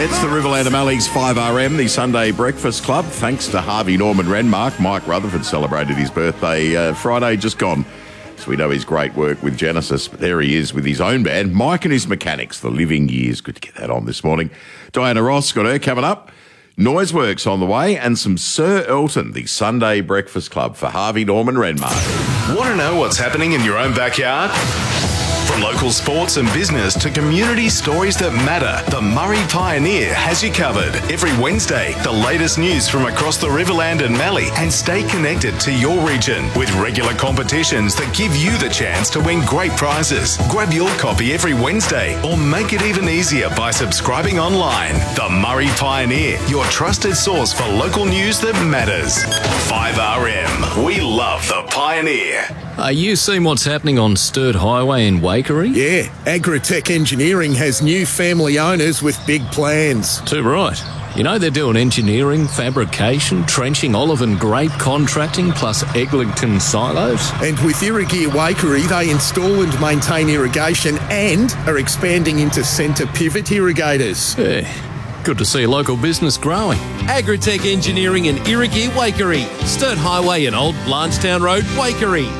It's the Riverland O'Malley's 5RM, the Sunday Breakfast Club. Thanks to Harvey Norman Renmark. Mike Rutherford celebrated his birthday Friday just gone. So we know his great work with Genesis. But there he is with his own band, Mike and His Mechanics, The Living Years. Good to get that on this morning. Diana Ross got her coming up. Noiseworks on the way, and some Sir Elton, the Sunday Breakfast Club for Harvey Norman Renmark. Want to know what's happening in your own backyard? From local sports and business to community stories that matter, the Murray Pioneer has you covered. Every Wednesday, the latest news from across the Riverland and Mallee, and stay connected to your region with regular competitions that give you the chance to win great prizes. Grab your copy every Wednesday or make it even easier by subscribing online. The Murray Pioneer, your trusted source for local news that matters. 5RM, we love the Pioneer. Are you seeing what's happening on Sturt Highway in Waikerie? Yeah, Agritech Engineering has new family owners with big plans. Too right. You know they're doing engineering, fabrication, trenching, olive and grape contracting, plus Eglinton silos. And with Irrigear Waikerie, they install and maintain irrigation and are expanding into centre pivot irrigators. Yeah. Good to see a local business growing. Agritech Engineering in Irrigear Waikerie, Sturt Highway and Old Blanchetown Road, Waikerie.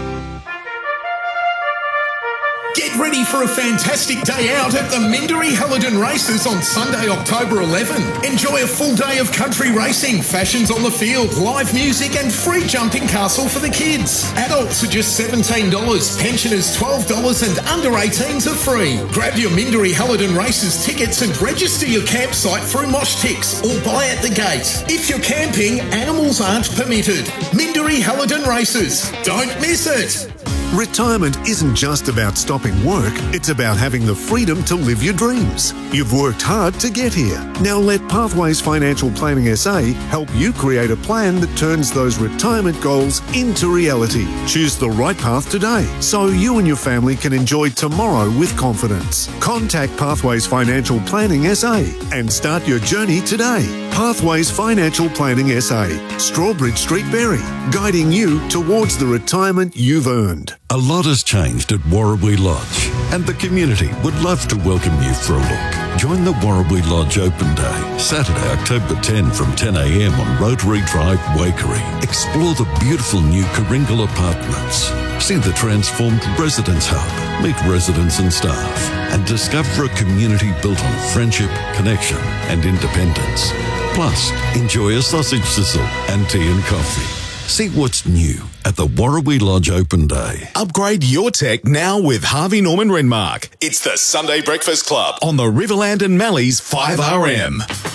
Get ready for a fantastic day out at the Minderee Halidon Races on Sunday, October 11. Enjoy a full day of country racing, fashions on the field, live music and free jumping castle for the kids. Adults are just $17, pensioners $12 and under 18s are free. Grab your Minderee Halidon Races tickets and register your campsite through Moshtix or buy at the gate. If you're camping, animals aren't permitted. Minderee Halidon Races. Don't miss it. Retirement isn't just about stopping work, it's about having the freedom to live your dreams. You've worked hard to get here. Now let Pathways Financial Planning SA help you create a plan that turns those retirement goals into reality. Choose the right path today so you and your family can enjoy tomorrow with confidence. Contact Pathways Financial Planning SA and start your journey today. Pathways Financial Planning SA, Strawbridge Street, Berry, guiding you towards the retirement you've earned. A lot has changed at Warrabee Lodge, and the community would love to welcome you for a look. Join the Warrabee Lodge Open Day, Saturday, October 10 from 10 a.m. on Rotary Drive, Waikerie. Explore the beautiful new Karingal apartments. See the transformed Residence Hub, meet residents and staff, and discover a community built on friendship, connection, and independence. Plus, enjoy a sausage sizzle and tea and coffee. See what's new at the Warrabee Lodge Open Day. Upgrade your tech now with Harvey Norman Renmark. It's the Sunday Breakfast Club on the Riverland and Mallee's 5RM.